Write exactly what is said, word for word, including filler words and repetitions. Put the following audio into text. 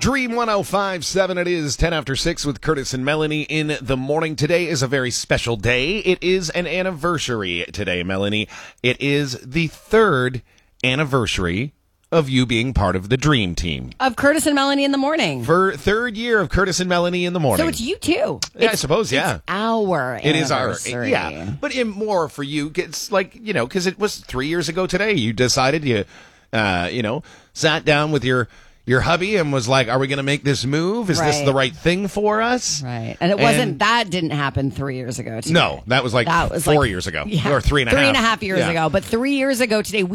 Dream one oh five point seven. It is ten after six with Curtis and Melanie in the morning. Today is a very special day. It is an anniversary today, Melanie. It is the third anniversary of you being part of the Dream Team. Of Curtis and Melanie in the morning. For third year of Curtis and Melanie in the morning. So it's you too. Yeah, It's, I suppose, yeah. It's our It is our, anniversary. yeah. But in more for you, it's like, you know, because it was three years ago today. You decided you, uh, you know, sat down with your your hubby and was like, are we going to make this move? Is this Right. the right thing for us? Right. And it wasn't, And- that didn't happen three years ago today. No, that was like That was four like- years ago. Yeah, Or three and a half. Three and a half years Yeah. ago. But three years ago today, we